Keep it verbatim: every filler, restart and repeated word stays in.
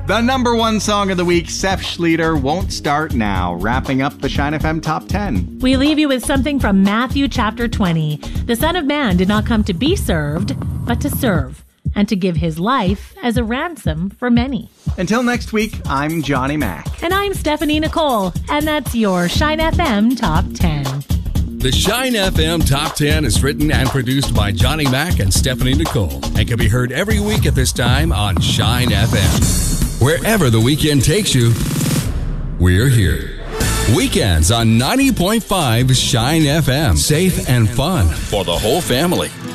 The number one song of the week, Seth Schleter, Won't Start Now, wrapping up the Shine F M Top ten. We leave you with something from Matthew chapter twenty. The Son of Man did not come to be served, but to serve, and to give his life as a ransom for many. Until next week, I'm Johnny Mac. And I'm Stephanie Nicole, and that's your Shine F M Top ten. The Shine F M Top ten is written and produced by Johnny Mac and Stephanie Nicole and can be heard every week at this time on Shine F M. Wherever the weekend takes you, we're here. Weekends on ninety point five Shine F M. Safe and fun for the whole family.